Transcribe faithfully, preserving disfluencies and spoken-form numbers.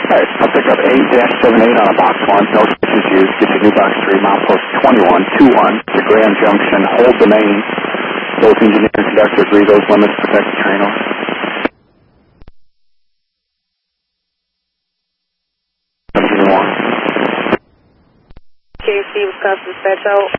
Alright, I'll pick up eight dash seven eight on a box one. No switches used. Get to new box three, milepost twenty-one two one to Grand Junction. Hold the main. Both engineer and conductor agree those limits protect the train over. K C, Wisconsin dispatch out.